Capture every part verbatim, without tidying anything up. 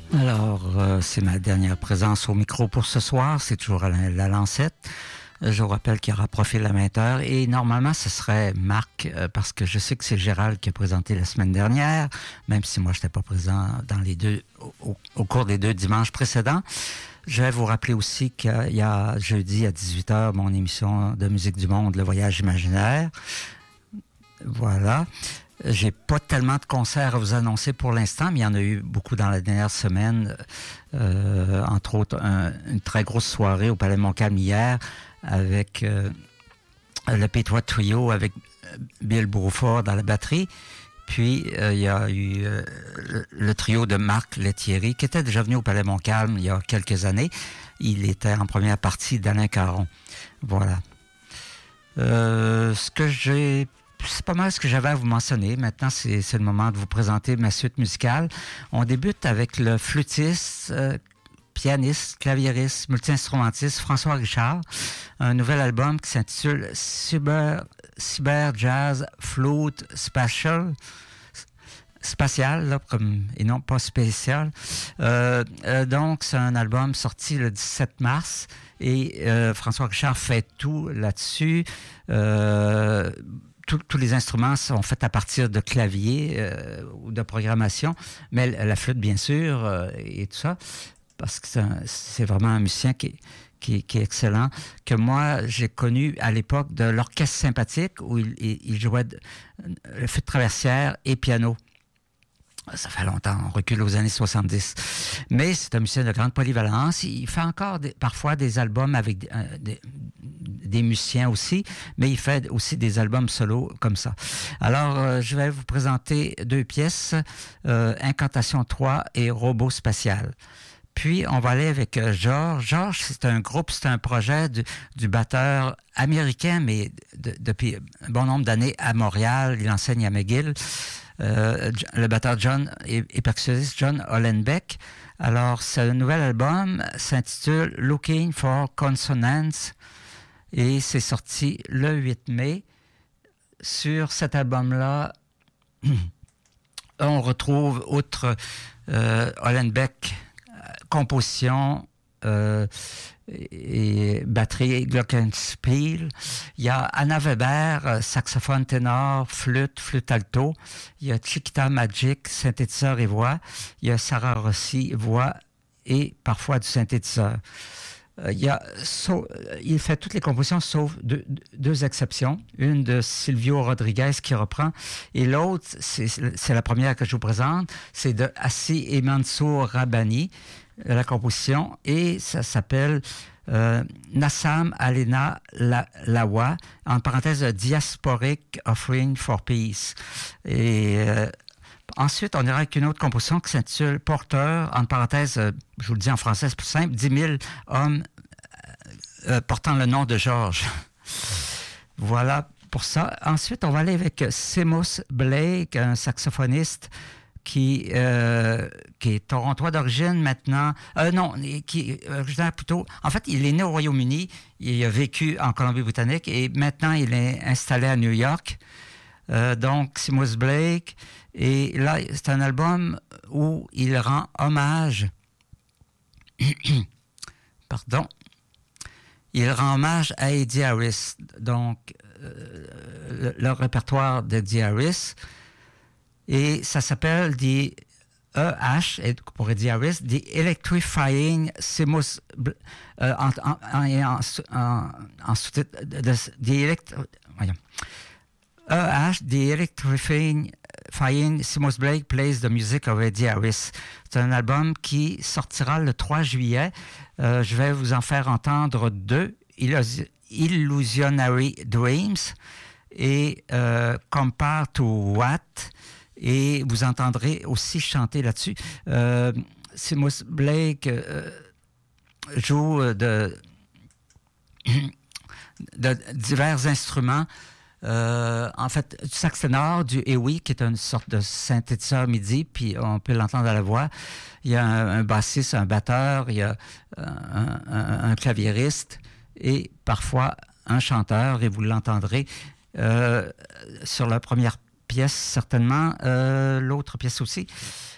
Alors, euh, c'est ma dernière présence au micro pour ce soir. C'est toujours à la, la Lancette. Je vous rappelle qu'il y aura Profil à vingt heures et normalement, ce serait Marc, euh, parce que je sais que c'est Gérald qui a présenté la semaine dernière, même si moi, je n'étais pas présent dans les deux, au, au cours des deux dimanches précédents. Je vais vous rappeler aussi qu'il y a jeudi à dix-huit heures mon émission de musique du monde, Le Voyage imaginaire. Voilà. J'ai pas tellement de concerts à vous annoncer pour l'instant, mais il y en a eu beaucoup dans la dernière semaine. Euh, entre autres, un, une très grosse soirée au Palais Montcalm hier avec euh, le P trois Trio avec Bill Bruford dans la batterie. Puis, euh, il y a eu euh, le, le trio de Marc Lettieri, qui était déjà venu au Palais Montcalm il y a quelques années. Il était en première partie d'Alain Caron. Voilà. Euh, ce que j'ai... C'est pas mal ce que j'avais à vous mentionner. Maintenant, c'est, c'est le moment de vous présenter ma suite musicale. On débute avec le flûtiste, euh, pianiste, claviériste, multi-instrumentiste François Richard. Un nouvel album qui s'intitule Cyber, Cyber Jazz Flute Spatial. Spatial, là, comme, et non pas spécial. Euh, euh, donc, c'est un album sorti le dix-sept mars et euh, François Richard fait tout là-dessus. Euh, Tous les instruments sont faits à partir de claviers euh, ou de programmation, mais la flûte, bien sûr, euh, et tout ça, parce que c'est, un, c'est vraiment un musicien qui, qui, qui est excellent, que moi, j'ai connu à l'époque de l'Orchestre Sympathique, où il, il, il jouait de, le flûte traversière et piano. Ça fait longtemps, on recule aux années soixante-dix. Mais c'est un musicien de grande polyvalence. Il fait encore des, parfois des albums avec des, euh, des, des musiciens aussi, mais il fait aussi des albums solo comme ça. Alors, euh, je vais vous présenter deux pièces, euh, Incantation trois et Robot Spatial. Puis, on va aller avec euh, George. George, c'est un groupe, c'est un projet du, du batteur américain, mais de, depuis un bon nombre d'années à Montréal. Il enseigne à McGill. Euh, le batteur John et, et percussionniste John Hollenbeck. Alors, ce nouvel album s'intitule Looking for Consonance et c'est sorti le huit mai. Sur cet album-là, on retrouve, outre euh, Hollenbeck, composition, euh, et batterie glockenspiel. Il y a Anna Weber, saxophone ténor, flûte, flûte alto. Il y a Chiquita Magic, synthétiseur et voix. Il y a Sarah Rossi, voix et parfois du synthétiseur. Euh, il, y a, so, il fait toutes les compositions sauf deux, deux exceptions. Une de Silvio Rodriguez qui reprend et l'autre, c'est, c'est la première que je vous présente, c'est de Assi et Mansour Rabbani, la composition, et ça s'appelle euh, Nassam Alena La, Lawa, en parenthèse Diasporic Offering for Peace. Et euh, ensuite, on ira avec une autre composition qui s'intitule Porteur, en parenthèse, euh, je vous le dis en français, c'est plus simple, dix mille hommes euh, portant le nom de Georges. Voilà pour ça. Ensuite, on va aller avec Seamus Blake, un saxophoniste qui, euh, qui est torontois d'origine maintenant. Euh, non, qui est originaire plutôt... En fait, il est né au Royaume-Uni, il a vécu en Colombie-Britannique et maintenant, il est installé à New York. Euh, donc, Seamus Blake. Et là, c'est un album où il rend hommage... Pardon. Il rend hommage à Eddie Harris. Donc, euh, le, le répertoire d'Eddie Harris... Et ça s'appelle The E H, pour Eddie Harris, The Electrifying Seamus, euh, en, en, en, en, en sous-titre, de, The Elect, voyons, E H, The Electrifying Seamus Blake Plays the Music of Eddie Harris. C'est un album qui sortira le trois juillet. Euh, je vais vous en faire entendre deux, Illusionary Dreams et euh, Compare to What. Et vous entendrez aussi chanter là-dessus. Euh, Seamus Blake euh, joue de, de divers instruments. Euh, en fait, du sax ténor, du ewi, qui est une sorte de synthétiseur midi, puis on peut l'entendre à la voix. Il y a un, un bassiste, un batteur, il y a un, un, un claviériste et parfois un chanteur, et vous l'entendrez euh, sur la première pièce, certainement. Euh, l'autre pièce aussi.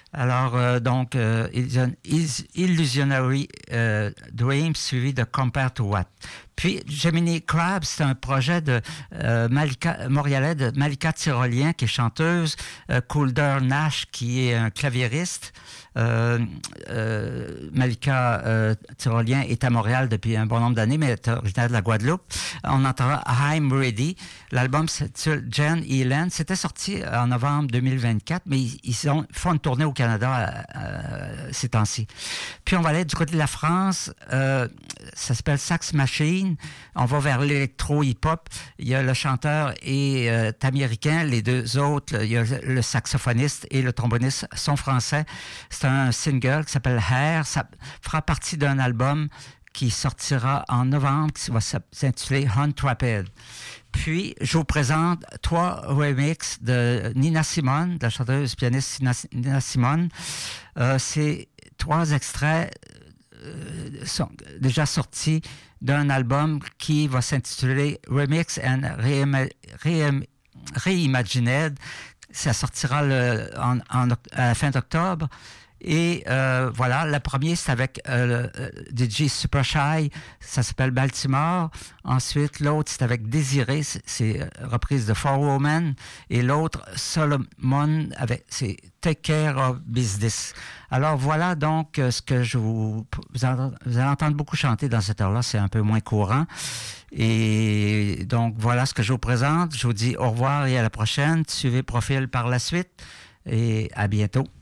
Alors, euh, donc, euh, Illusion- Is- Illusionary euh, Dream suivi de Compare to What. Puis, Gemini Crab, c'est un projet de euh, Malika, montréalais de Malika Tyrolien, qui est chanteuse, euh, Coulder Nash, qui est un claviériste. Euh, euh, Malika euh, Tyrolien est à Montréal depuis un bon nombre d'années, mais est originaire de la Guadeloupe. On entendra I'm Ready. L'album s'intitule Jen Elan. C'était sorti en novembre deux mille vingt-quatre, mais ils, ils ont, font une tournée au Canada euh, ces temps-ci. Puis on va aller du côté de la France. Euh, ça s'appelle Sax Machine. On va vers l'électro-hip-hop. Il y a le chanteur et euh, américain. Les deux autres, il y a le saxophoniste et le tromboniste sont français. C'est un single qui s'appelle Hair. Ça fera partie d'un album qui sortira en novembre, qui va s'intituler Hunt Rapid. Puis, je vous présente trois remixes de Nina Simone, de la chanteuse pianiste Nina Simone. Euh, c'est trois extraits euh, sont déjà sortis d'un album qui va s'intituler Remix and Reima- Reim- Reimagined. Ça sortira le, en, en, à la fin d'octobre. Et euh, voilà, la première, c'est avec euh, D J Super Shy, ça s'appelle Baltimore. Ensuite, l'autre, c'est avec Désiré, c'est, c'est reprise de Four Women. Et l'autre, Solomon, avec, c'est Take Care of Business. Alors voilà donc euh, ce que je vous... Vous allez, vous allez entendre beaucoup chanter dans cette heure-là, c'est un peu moins courant. Et donc voilà ce que je vous présente. Je vous dis au revoir et à la prochaine. Suivez Profil par la suite et à bientôt.